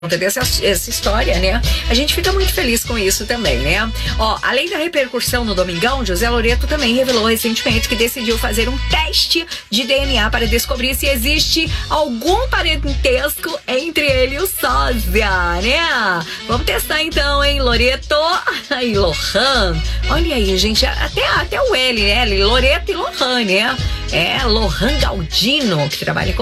Essa história, né? A gente fica muito feliz com isso também, né? Ó, além da repercussão no Domingão, José Loreto também revelou recentemente que decidiu fazer um teste de DNA para descobrir se existe algum parentesco entre ele e o sósia, né? Vamos testar então, hein, Loreto e Lohan. Olha aí, gente, até o L, né? Loreto e Lohan, né? É, Lohan Galdino, que trabalha com